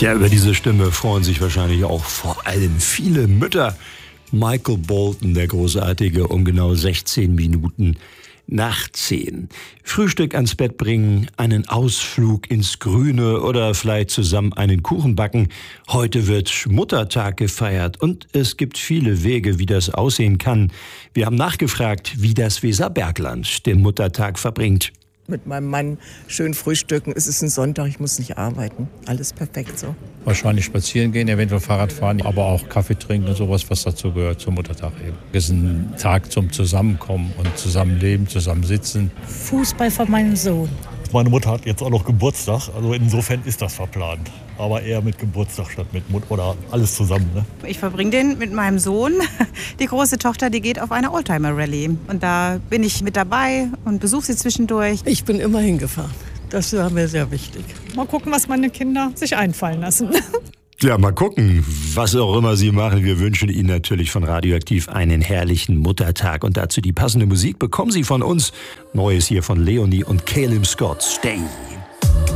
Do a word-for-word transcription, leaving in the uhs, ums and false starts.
Ja, über diese Stimme freuen sich wahrscheinlich auch vor allem viele Mütter. Michael Bolton, der Großartige, um genau sechzehn Minuten nach zehn. Frühstück ans Bett bringen, einen Ausflug ins Grüne oder vielleicht zusammen einen Kuchen backen. Heute wird Muttertag gefeiert und es gibt viele Wege, wie das aussehen kann. Wir haben nachgefragt, wie das Weserbergland den Muttertag verbringt. Mit meinem Mann schön frühstücken. Es ist ein Sonntag, ich muss nicht arbeiten. Alles perfekt so. Wahrscheinlich spazieren gehen, eventuell Fahrrad fahren, aber auch Kaffee trinken und sowas, was dazu gehört zum Muttertag eben. Es ist ein Tag zum Zusammenkommen und Zusammenleben, Zusammensitzen. Fußball von meinem Sohn. Meine Mutter hat jetzt auch noch Geburtstag, also insofern ist das verplant. Aber eher mit Geburtstag statt mit Mutter oder alles zusammen. Ne? Ich verbringe den mit meinem Sohn. Die große Tochter, die geht auf eine Oldtimer-Rallye. Und da bin ich mit dabei und besuche sie zwischendurch. Ich bin immer hingefahren. Das war mir sehr wichtig. Mal gucken, was meine Kinder sich einfallen lassen. Ja, mal gucken, was auch immer Sie machen. Wir wünschen Ihnen natürlich von Radioaktiv einen herrlichen Muttertag. Und dazu die passende Musik bekommen Sie von uns. Neues hier von Leonie und Caleb Scott. Stay.